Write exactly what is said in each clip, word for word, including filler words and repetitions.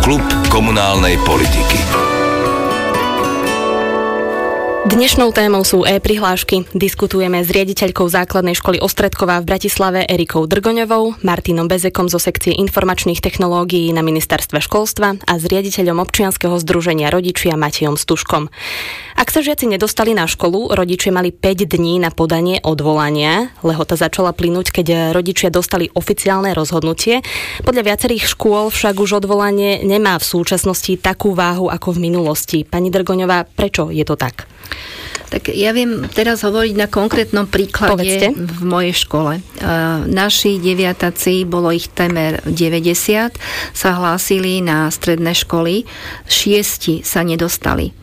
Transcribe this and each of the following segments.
Klub komunálnej politiky. Dnešnou témou sú e-prihlášky. Diskutujeme s riaditeľkou základnej školy Ostredková v Bratislave Erikou Drgoňovou, Martinom Bezekom zo sekcie informačných technológií na ministerstve školstva a s riaditeľom občianskeho združenia Rodičia Matejom Stužkom. Ak sa žiaci nedostali na školu, rodičia mali päť dní na podanie odvolania. Lehota začala plynúť, keď rodičia dostali oficiálne rozhodnutie. Podľa viacerých škôl však už odvolanie nemá v súčasnosti takú váhu ako v minulosti. Pani Drgoňová, prečo je to tak? Tak ja viem teraz hovoriť na konkrétnom príklade. Povedzte. V mojej škole. Naši deviataci, bolo ich témer deväťdesiat, sa hlásili na stredné školy. Šiesti sa nedostali.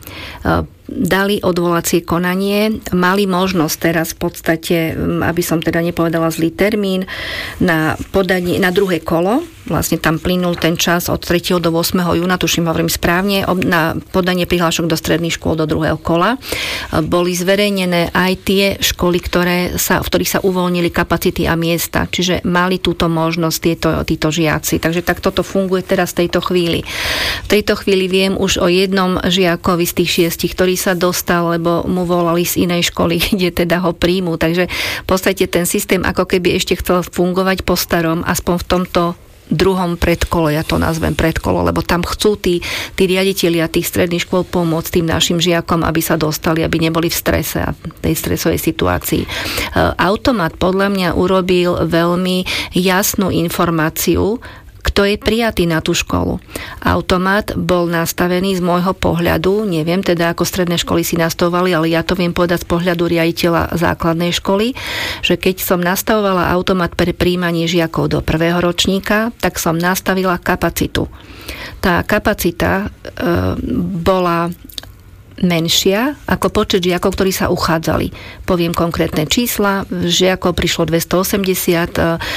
Dali odvolacie konanie, mali možnosť teraz v podstate, aby som teda nepovedala zlý termín, na podanie, na druhé kolo, vlastne tam plynul ten čas od tretieho do ôsmeho júna, tuším, hovorím správne, na podanie prihlášok do stredných škôl do druhého kola. Boli zverejnené aj tie školy, ktoré sa, v ktorých sa uvoľnili kapacity a miesta, čiže mali túto možnosť tieto, títo žiaci. Takže tak toto funguje teraz v tejto chvíli. V tejto chvíli viem už o jednom žiakovi z tých šiestich, ktorý sa dostal, lebo mu volali z inej školy, kde teda ho príjmu. Takže v podstate ten systém ako keby ešte chcel fungovať po starom, aspoň v tomto druhom predkolo, ja to nazvem predkolo, lebo tam chcú tí, tí riaditelia tých stredných škôl pomôcť tým našim žiakom, aby sa dostali, aby neboli v strese a v tej stresovej situácii. Automat podľa mňa urobil veľmi jasnú informáciu, kto je prijatý na tú školu. Automat bol nastavený z môjho pohľadu, neviem teda ako stredné školy si nastavovali, ale ja to viem povedať z pohľadu riaditeľa základnej školy, že keď som nastavovala automat pre prijímanie žiakov do prvého ročníka, tak som nastavila kapacitu. Tá kapacita e, bola menšia ako počet žiakov, ktorí sa uchádzali. Poviem konkrétne čísla. Žiakov prišlo dvestoosemdesiat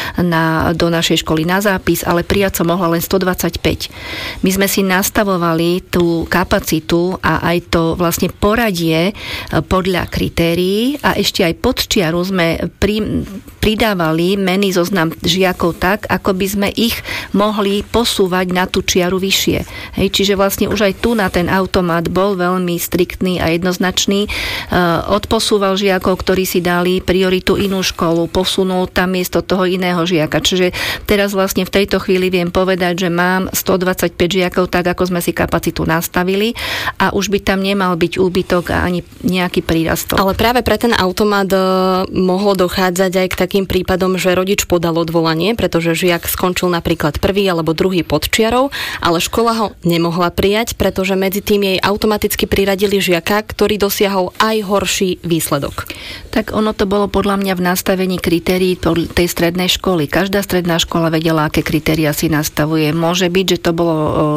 na, do našej školy na zápis, ale prijať som mohla len stodvadsaťpäť. My sme si nastavovali tú kapacitu a aj to vlastne poradie podľa kritérií a ešte aj pod čiaru sme pri, pridávali menný zoznam žiakov tak, ako by sme ich mohli posúvať na tú čiaru vyššie. Hej, čiže vlastne už aj tu na ten automat bol veľmi striktný a jednoznačný. Odposúval žiakov, ktorí si dali prioritu inú školu, posunul tam miesto toho iného žiaka. Čiže teraz vlastne v tejto chvíli viem povedať, že mám stodvadsaťpäť žiakov tak, ako sme si kapacitu nastavili a už by tam nemal byť úbytok a ani nejaký prírastok. Ale práve pre ten automat mohlo dochádzať aj k takým prípadom, že rodič podal odvolanie, pretože žiak skončil napríklad prvý alebo druhý pod čiarou, ale škola ho nemohla prijať, pretože medzi tým jej automaticky priradili žiaka, ktorý dosiahol aj horší výsledok. Tak ono to bolo podľa mňa v nastavení kritérií tej strednej školy. Každá stredná škola vedela, aké kritériá si nastavuje. Môže byť, že to bolo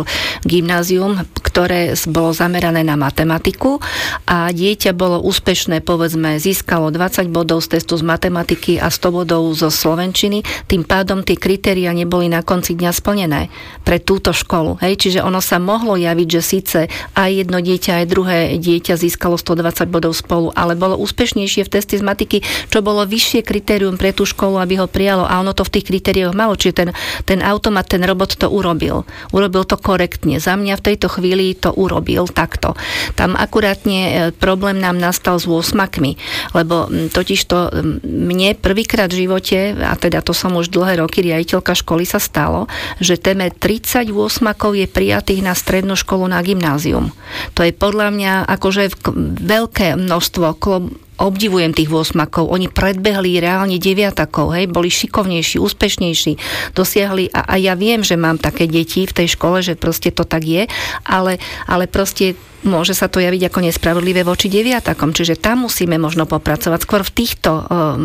gymnázium, ktoré bolo zamerané na matematiku a dieťa bolo úspešné, povedzme, získalo dvadsať bodov z testu z matematiky a sto bodov zo slovenčiny. Tým pádom tie kritériá neboli na konci dňa splnené pre túto školu. Hej? Čiže ono sa mohlo javiť, že síce aj jedno dieťa, aj druhé dieťa získalo stodvadsať bodov spolu, ale bolo úspešnejšie v teste z matiky, čo bolo vyššie kritérium pre tú školu, aby ho prijalo a ono to v tých kritériách malo, čiže ten, ten automat, ten robot to urobil. Urobil to korektne. Za mňa v tejto chvíli to urobil takto. Tam akurátne problém nám nastal s osmakmi, lebo totiž to mne prvýkrát v živote, a teda to som už dlhé roky riaditeľka školy, sa stalo, že témer tridsať osmakov je prijatých na strednú školu na gymnázium. To je podľa mňa akože veľké množstvo, obdivujem tých osmakov, oni predbehli reálne deviatakov, hej, boli šikovnejší, úspešnejší, dosiahli, a, a ja viem, že mám také deti v tej škole, že proste to tak je, ale, ale proste môže sa to javiť ako nespravodlivé voči deviatakom, čiže tam musíme možno popracovať skôr v týchto,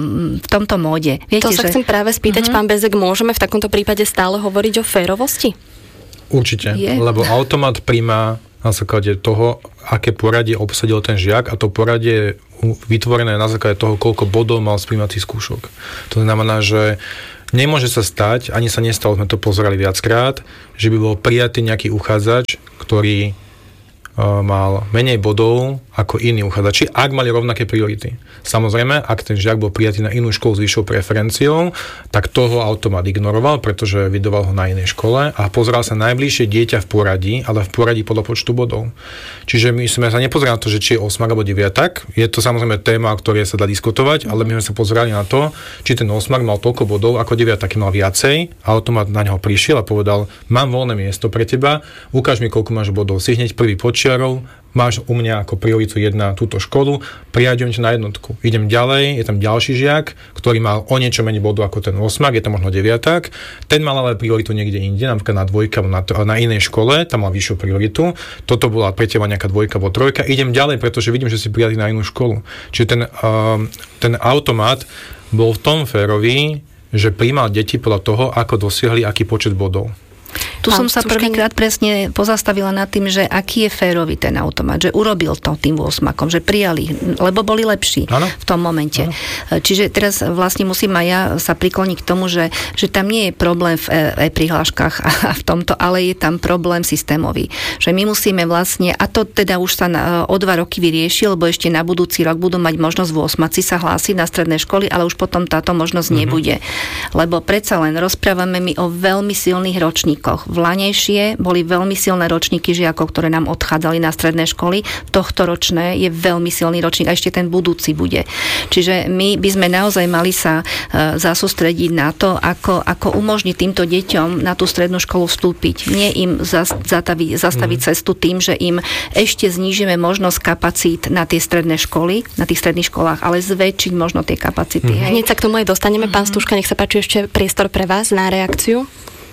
v tomto móde. Viete, to sa že... chcem práve spýtať, uh-huh. Pán Bezek, môžeme v takomto prípade stále hovoriť o férovosti? Určite, je. Lebo automat príjma na základe toho, aké poradie obsadil ten žiak, a to poradie je vytvorené na základe toho, koľko bodov mal z prijímacích skúšok. To znamená, že nemôže sa stať, ani sa nestalo, sme to pozerali viackrát, že by bol prijatý nejaký uchádzač, ktorý mal menej bodov ako iní uchádzači, ak mali rovnaké priority. Samozrejme, ak ten žiak bol prijatý na inú školu s vyššou preferenciou, tak toho automat ignoroval, pretože vydoval ho na inej škole a pozeral sa najbližšie dieťa v poradí, ale v poradí podľa počtu bodov. Čiže my sme sa nepozerali na to, že či je osmak alebo deviatak. Je to samozrejme téma, o ktorej sa dá diskutovať, ale my sme sa pozerali na to, či ten osmak mal toľko bodov ako deviatak mal viacej. Automat na neho prišiel a povedal: mám voľné miesto pre teba, ukáž mi, koľko máš bodov. Si hneď prvý počiarov, máš u mňa ako prioritu jedna túto školu, prijaďujem ťa na jednotku. Idem ďalej, je tam ďalší žiak, ktorý mal o niečo menej bodov ako ten osmak, je tam možno deviatak. Ten mal ale prioritu niekde inde, napríklad na dvojka, na, na inej škole, tam mal vyššiu prioritu. Toto bola pre teba nejaká dvojka alebo trojka. Idem ďalej, pretože vidím, že si prijatý na inú školu. Čiže ten, uh, ten automat bol v tom férový, že prijímal deti podľa toho, ako dosiahli aký počet bodov. Tu som sa prvýkrát presne pozastavila nad tým, že aký je férový ten automat, že urobil to tým osmakom, že prijali, lebo boli lepší ano. v tom momente. Ano. Čiže teraz vlastne musím aj ja sa prikloniť k tomu, že, že tam nie je problém v e-prihláškach a v tomto, ale je tam problém systémový. Že my musíme vlastne, a to teda už sa na, o dva roky vyrieši, lebo ešte na budúci rok budú mať možnosť v osmaci sa hlásiť na stredné školy, ale už potom táto možnosť mm-hmm. nebude. Lebo predsa len rozprávame my o veľmi silných ročníkoch. Vlanejšie boli veľmi silné ročníky žiakov, ktoré nám odchádzali na stredné školy. Tohto ročné je veľmi silný ročník a ešte ten budúci bude. Čiže my by sme naozaj mali sa uh, zasústrediť na to, ako, ako umožniť týmto deťom na tú strednú školu vstúpiť. Nie im zas, zatavi, zastaviť mm. cestu tým, že im ešte znížime možnosť kapacít na tie stredné školy, na tých stredných školách, ale zväčšiť možno tie kapacity. Mm. Hneď sa k tomu aj dostaneme. Pán Stužka, nech sa páči, ešte priestor pre vás na reakciu.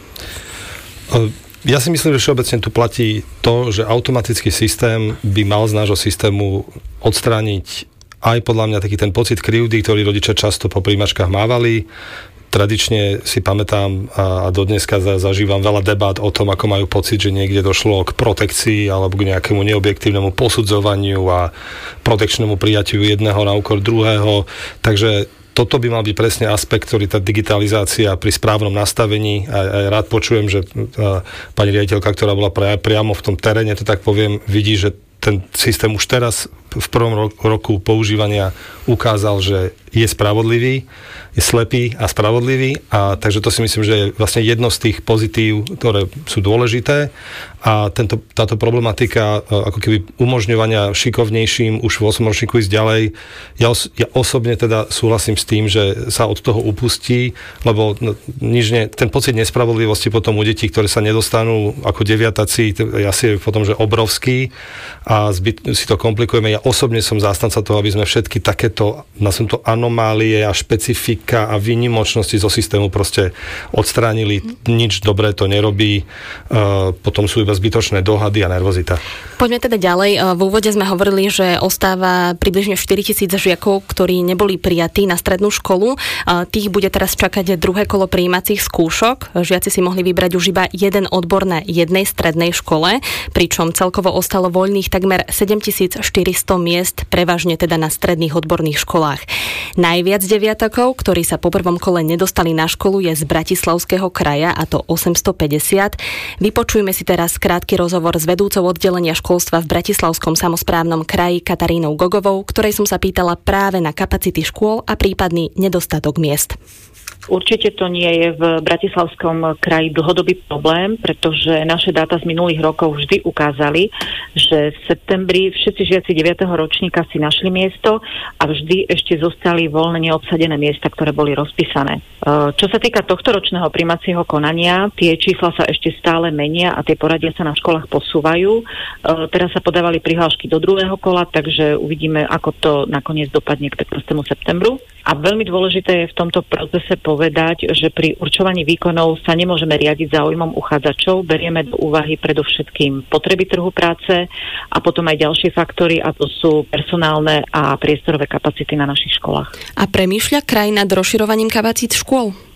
Ja si myslím, že všeobecne tu platí to, že automatický systém by mal z nášho systému odstrániť aj podľa mňa taký ten pocit krivdy, ktorý rodičia často po príjmačkách mávali. Tradične si pamätám a dodneska zažívam veľa debát o tom, ako majú pocit, že niekde došlo k protekcii alebo k nejakému neobjektívnemu posudzovaniu a protekčnému prijatiu jedného na úkor druhého. Takže toto by mal byť presne aspekt, ktorý tá digitalizácia pri správnom nastavení, a, a rád počujem, že a, pani riaditeľka, ktorá bola pra, priamo v tom teréne, to tak poviem, vidí, že ten systém už teraz v prvom ro- roku používania ukázal, že je spravodlivý, je slepý a spravodlivý, a takže to si myslím, že je vlastne jedno z tých pozitív, ktoré sú dôležité, a tento, táto problematika ako keby umožňovania šikovnejším už v ôsmom ročníku ísť ďalej, ja, os, ja osobne teda súhlasím s tým, že sa od toho upustí, lebo no, nič ne, ten pocit nespravodlivosti potom u detí, ktoré sa nedostanú ako deviataci, ja si je potom, že obrovský a zbyt, si to komplikujeme. Ja osobne som zástanca toho, aby sme všetky takéto, nazvem to, anomálie a špecifika a výnimočnosti zo systému proste odstránili. Nič dobré to nerobí. Uh, potom sú iba zbytočné dohady a nervozita. Poďme teda ďalej. V úvode sme hovorili, že ostáva približne štyritisíc žiakov, ktorí neboli prijatí na strednú školu. Tých bude teraz čakať druhé kolo prijímacích skúšok. Žiaci si mohli vybrať už iba jeden odbor na jednej strednej škole, pričom celkovo ostalo voľných takmer sedemtisícštyristo miest, prevažne teda na stredných odborných školách. Najviac deviatakov, ktorí sa po prvom kole nedostali na školu, je z Bratislavského kraja, a to osemstopäťdesiat. Vypočujme si teraz krátky rozhovor s vedúcou oddelenia školstva v Bratislavskom samosprávnom kraji Katarínou Gogovou, ktorej som sa pýtala práve na kapacity škôl a prípadný nedostatok miest. Určite to nie je v Bratislavskom kraji dlhodobý problém, pretože naše dáta z minulých rokov vždy ukázali, že v septembri všetci žiaci deviateho ročníka si našli miesto a vždy ešte zostali voľne neobsadené miesta, ktoré boli rozpísané. Čo sa týka tohto ročného prijímacieho konania, tie čísla sa ešte stále menia a tie poradia sa na školách posúvajú. Teraz sa podávali prihlášky do druhého kola, takže uvidíme, ako to nakoniec dopadne k pätnástemu septembru. A veľmi dôležité je v tomto procese povedať, že pri určovaní výkonov sa nemôžeme riadiť záujmom uchádzačov, berieme do úvahy predovšetkým potreby trhu práce a potom aj ďalšie faktory, a to sú personálne a priestorové kapacity na našich školách. A premýšľa kraj nad rozširovaním kapacít škôl?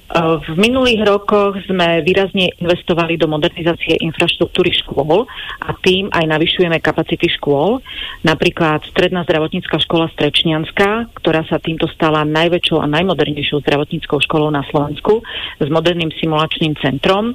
V minulých rokoch sme výrazne investovali do modernizácie infraštruktúry škôl a tým aj navyšujeme kapacity škôl. Napríklad Stredná zdravotnícka škola Strečnianska, ktorá sa týmto stala najväčšou a najmodernejšou zdravotníckou školou na Slovensku s moderným simulačným centrom.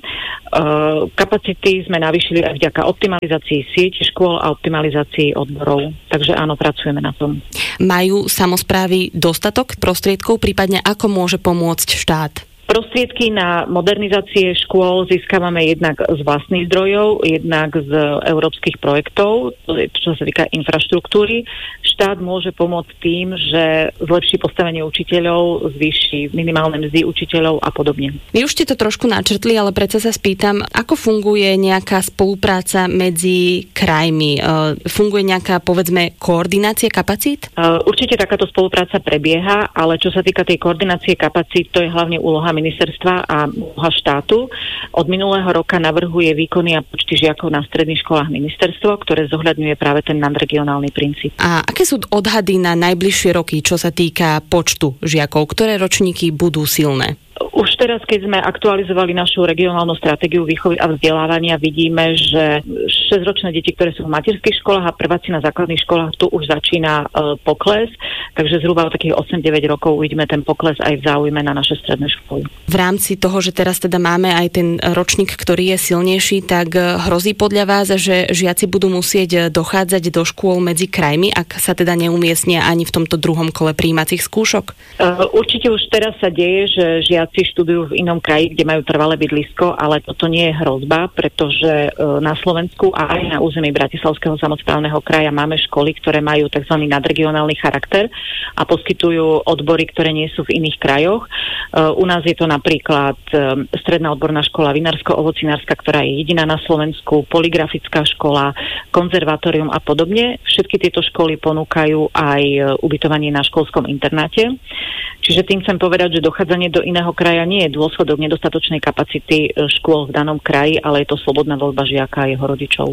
Kapacity sme navýšili aj vďaka optimalizácii siete škôl a optimalizácii odborov. Takže áno, pracujeme na tom. Majú samosprávy dostatok prostriedkov, prípadne ako môže pomôcť štát? Prostriedky na modernizácie škôl získavame jednak z vlastných zdrojov, jednak z európskych projektov, čo sa týka infraštruktúry. Štát môže pomôcť tým, že zlepší postavenie učiteľov, zvýši minimálne mzdy učiteľov a podobne. Vy už ste to trošku načrtli, ale predsa sa spýtam, ako funguje nejaká spolupráca medzi krajmi? Funguje nejaká, povedzme, koordinácia kapacít? Určite takáto spolupráca prebieha, ale čo sa týka tej koordinácie kapacít, to je hlavne úloha ministerstva a úloha štátu. Od minulého roka navrhuje výkony a počty žiakov na stredných školách ministerstvo, ktoré zohľadňuje práve ten nadregionálny princíp. A aké sú odhady na najbližšie roky, čo sa týka počtu žiakov? Ktoré ročníky budú silné? Už teraz, keď sme aktualizovali našu regionálnu stratégiu výchovy a vzdelávania, vidíme, že šesťročné deti, ktoré sú v materských školách a prváci na základných školách, tu už začína e, pokles, takže zhruba o takých osem deväť rokov uvidíme ten pokles aj v záujme na naše stredné školy. V rámci toho, že teraz teda máme aj ten ročník, ktorý je silnejší, tak hrozí podľa vás, že žiaci budú musieť dochádzať do škôl medzi krajmi, ak sa teda neumiestnia ani v tomto druhom kole prijímacích skúšok? E, určite už teraz sa deje, že žiaci študujú v inom kraji, kde majú trvalé bydlisko, ale toto nie je hrozba, pretože na Slovensku a aj na území Bratislavského samosprávneho kraja máme školy, ktoré majú tzv. Nadregionálny charakter a poskytujú odbory, ktoré nie sú v iných krajoch. U nás je to napríklad Stredná odborná škola vinársko-ovocinárska, ktorá je jediná na Slovensku, Polygrafická škola, konzervatórium a podobne. Všetky tieto školy ponúkajú aj ubytovanie na školskom internáte. Čiže tým chcem povedať, že dochádzanie do iného kraja nie je dôsledok nedostatočnej kapacity škôl v danom kraji, ale je to slobodná voľba žiaka a jeho rodičov.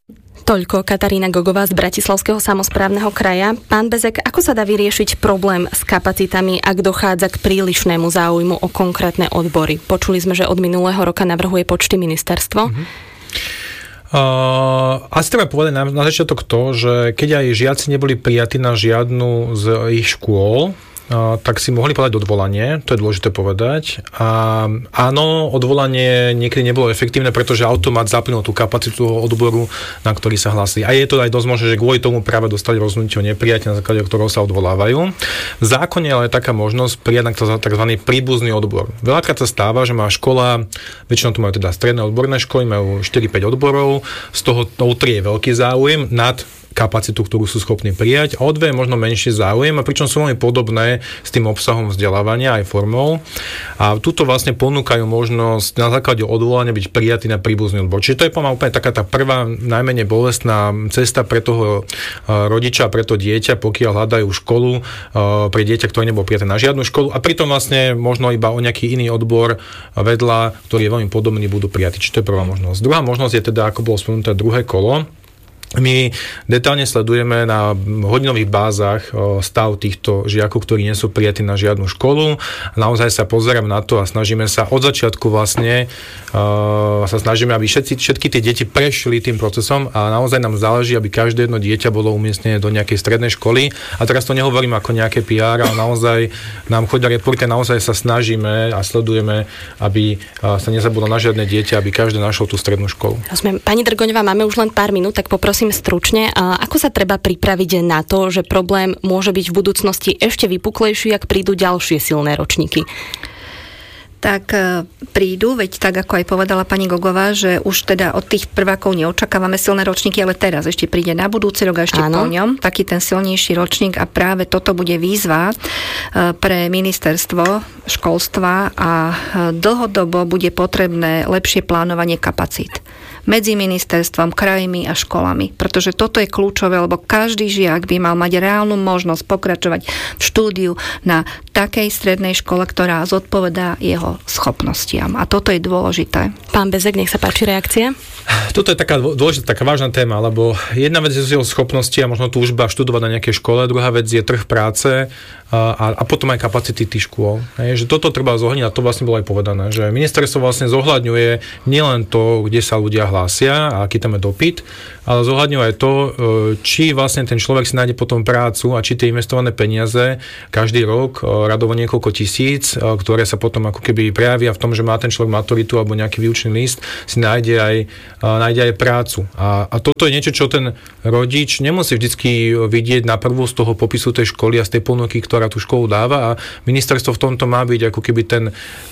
Toľko Katarína Gogová z Bratislavského samosprávneho kraja. Pán Bezek, ako sa dá vyriešiť problém s kapacitami, ak dochádza k prílišnému záujmu o konkrétne odbory? Počuli sme, že od minulého roka navrhuje počty ministerstvo. Mm-hmm. Uh, asi treba povedať na, na začiatok to, že keď aj žiaci neboli prijatí na žiadnu z ich škôl, Uh, tak si mohli podať odvolanie, to je dôležité povedať. A áno, odvolanie niekedy nebolo efektívne, pretože automat zapnul tú kapacitu odboru, na ktorý sa hlásili. A je to aj dosť možné, že kvôli tomu práve dostali rozhodnutie o neprijatie, na základe ktorého sa odvolávajú. V zákone ale je taká možnosť prijať tzv. Príbuzný odbor. Veľakrát sa stáva, že má škola, väčšinou tu majú teda stredné odborné školy, majú štyri päť odborov, z toho o tri je veľký záujem nad kapacitu, ktorú sú schopní prijať, a o dve je možno menší záujem, a pričom sú veľmi podobné s tým obsahom vzdelávania aj formou. A tuto vlastne ponúkajú možnosť na základe odvolania byť prijatý na príbuzný odbor. Čiže to je pomaly úplne taká tá prvá najmenej bolestná cesta pre toho rodiča, pre to dieťa, pokiaľ hľadajú školu pre dieťa, ktoré nebolo prijaté na žiadnu školu, a pritom vlastne možno iba o nejaký iný odbor vedľa, ktorý je veľmi podobný, budú prijatí. Čiže to je prvá možnosť. Druhá možnosť je teda, ako bolo spomenuté, druhé kolo. My detailne sledujeme na hodinových bázach stav týchto žiakov, ktorí nie sú prijatí na žiadnu školu. Naozaj sa pozerám na to a snažíme sa od začiatku vlastne uh, sa snažíme, aby všetci, všetky tie deti prešli tým procesom, a naozaj nám záleží, aby každé jedno dieťa bolo umiestnené do nejakej strednej školy. A teraz to nehovorím ako nejaké pé er, ale naozaj nám chodia reporty, naozaj sa snažíme a sledujeme, aby sa nezabudlo na žiadne dieťa, aby každý našiel tú strednú školu. Rozumiem. Pani Drgoňová, máme už len pár minút, tak poprosím stručne, ako sa treba pripraviť na to, že problém môže byť v budúcnosti ešte vypuklejší, ak prídu ďalšie silné ročníky? Tak prídu, veď tak ako aj povedala pani Gogová, že už teda od tých prvákov neočakávame silné ročníky, ale teraz ešte príde na budúci rok a ešte Áno. po ňom taký ten silnejší ročník, a práve toto bude výzva pre ministerstvo školstva a dlhodobo bude potrebné lepšie plánovanie kapacít. medzi ministerstvom, krajmi a školami. Pretože toto je kľúčové, lebo každý žiak by mal mať reálnu možnosť pokračovať v štúdiu na takej strednej škole, ktorá zodpovedá jeho schopnostiam. A toto je dôležité. Pán Bezek, nech sa páči reakcia. Toto je taká dôležitá, taká vážna téma, lebo jedna vec sú jeho schopnosti a možno túžba študovať na nejakej škole, druhá vec je trh práce a, a potom aj kapacity tých škôl. Hej, že toto treba zohľadniť a to vlastne bolo aj povedané, že ministerstvo vlastne zohľadňuje nielen to, kde sa ľudia hlásia a aký tam je dopyt, ale zohľadňuje aj to, či vlastne ten človek si nájde potom prácu a či tie investované peniaze každý rok, radovo niekoľko tisíc, ktoré sa potom ako keby prejavia v tom, že má ten človek maturitu alebo nejaký výučný list, si nájde aj, nájde aj prácu. A, a toto je niečo, čo ten rodič nemusí vždycky vidieť na prvú z toho popisu tej školy a z tej ponuky, ktorá tú školu dáva, a ministerstvo v tomto má byť ako keby ten uh,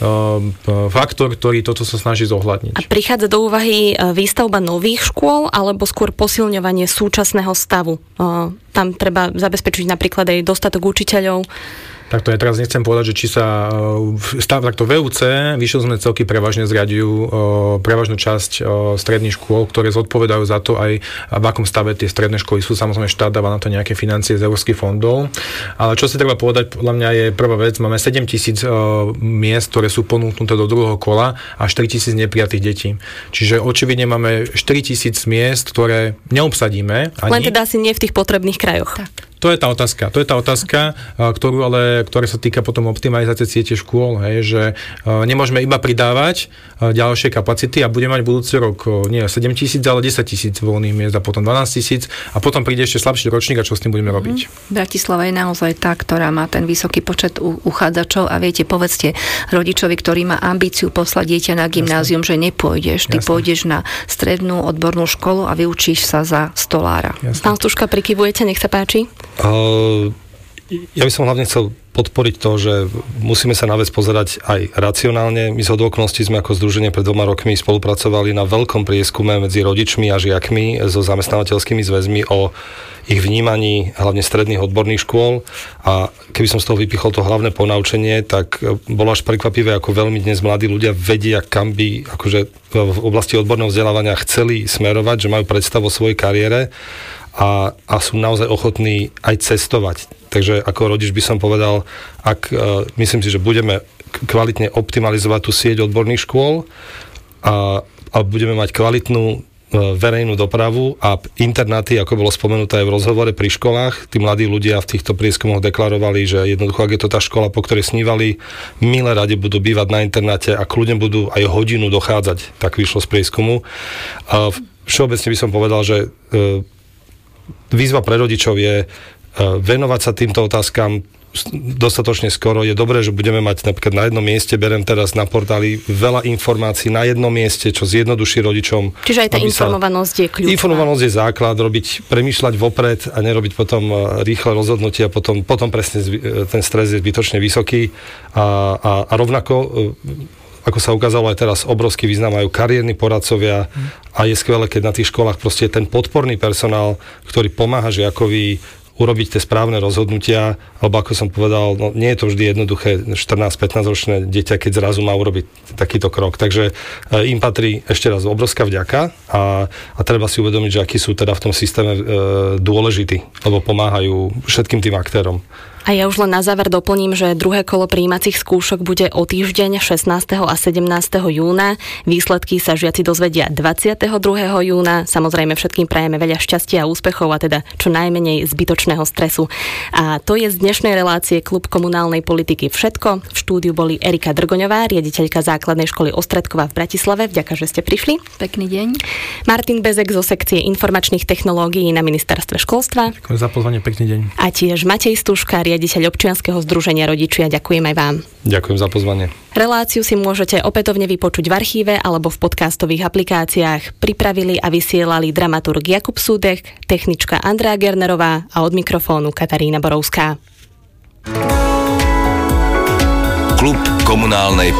faktor, ktorý toto sa snaží zohľadniť. A prichádza do úvahy výstavba nových škôl alebo skôr posilňovanie súčasného stavu? Uh, tam treba zabezpečiť napríklad aj dostatok učiteľov. Takto ja teraz nechcem povedať, že či sa stav takto vé ú cé, vyššie sme celky prevažne zriaďujú prevažnú časť stredných škôl, ktoré zodpovedajú za to aj v akom stave tie stredné školy sú. Samozrejme štát dáva na to nejaké financie z európskych fondov. Ale čo si treba povedať, podľa mňa je prvá vec, máme sedem tisíc miest, ktoré sú ponúknuté do druhého kola a štyri tisíc neprijatých detí. Čiže očividne máme štyri tisíc miest, ktoré neobsadíme. Ani. Len teda asi nie v tých potrebných krajoch. Tak. To je tá otázka. To je tá otázka, ktorú ale, ktorá sa týka potom optimalizácie siete škôl, hej, že nemôžeme iba pridávať ďalšie kapacity a budeme mať budúci rok nie sedem tisíc, ale desať tisíc voľných miest a potom dvanásť tisíc a potom príde ešte slabší ročník a čo s tým budeme robiť. Bratislava je naozaj tá, ktorá má ten vysoký počet uchádzačov a viete, povedzte rodičovi, ktorý má ambíciu poslať dieťa na gymnázium, Jasne. Že nepôjdeš. Ty Jasne. Pôjdeš na strednú odbornú školu a vyučíš sa za stolára. Jasne. Pán Stuška, prikyvujete, nech sa páči. Uh, ja by som hlavne chcel podporiť to, že musíme sa na vec pozerať aj racionálne. My z okolností sme ako združenie pred dvoma rokmi spolupracovali na veľkom prieskume medzi rodičmi a žiakmi so zamestnávateľskými zväzmi o ich vnímaní hlavne stredných odborných škôl a keby som z toho vypichol to hlavné ponaučenie, tak bolo až prekvapivé, ako veľmi dnes mladí ľudia vedia, kam by akože v oblasti odborného vzdelávania chceli smerovať, že majú predstavu o svojej kariére. A, a sú naozaj ochotní aj cestovať. Takže ako rodič by som povedal, ak uh, myslím si, že budeme kvalitne optimalizovať tú sieť odborných škôl a, a budeme mať kvalitnú uh, verejnú dopravu a internáty, ako bolo spomenuté aj v rozhovore pri školách, tí mladí ľudia v týchto prieskumoch deklarovali, že jednoducho, ak je to tá škola, po ktorej snívali, milé rade budú bývať na internáte a kľudne budú aj hodinu dochádzať, tak vyšlo z prieskumu. Uh, všeobecne by som povedal, že uh, výzva pre rodičov je venovať sa týmto otázkam dostatočne skoro. Je dobré, že budeme mať napríklad na jednom mieste, berem teraz na portáli veľa informácií na jednom mieste, čo zjednoduší rodičom. Čiže aj tá informovanosť je kľúčová. Informovanosť je základ, robiť, premýšľať vopred a nerobiť potom rýchle rozhodnutia, potom, potom presne ten stres je zbytočne vysoký a, a, a rovnako ako sa ukázalo aj teraz, obrovský význam majú kariérni poradcovia a je skvelé, keď na tých školách proste je ten podporný personál, ktorý pomáha žiakovi urobiť tie správne rozhodnutia, alebo ako som povedal, no, nie je to vždy jednoduché, štrnásť pätnásť ročné dieťa, keď zrazu má urobiť takýto krok. Takže im patrí ešte raz obrovská vďaka a, a treba si uvedomiť, že akí sú teda v tom systéme e, dôležití, lebo pomáhajú všetkým tým aktérom. A ja už len na záver doplním, že druhé kolo prijímacích skúšok bude o týždeň šestnásteho a sedemnásteho júna. Výsledky sa žiaci dozvedia dvadsiateho druhého júna. Samozrejme všetkým prajeme veľa šťastia a úspechov a teda čo najmenej zbytočného stresu. A to je z dnešnej relácie Klub komunálnej politiky všetko. V štúdiu boli Erika Drgoňová, riaditeľka základnej školy Ostredková v Bratislave. Vďaka, že ste prišli. Pekný deň. Martin Bezek zo sekcie informačných technológií na ministerstve školstva. Ďakujem za pozvanie, pekný deň. A tiež Matej Stuška, riaditeľ občianskeho združenia Rodičia. Ďakujem aj vám. Ďakujem za pozvanie. Reláciu si môžete opätovne vypočuť v archíve alebo v podcastových aplikáciách. Pripravili a vysielali dramaturg Jakub Súdek, technička Andrea Gernerová a od mikrofónu Katarína Borovská. Klub komunálnej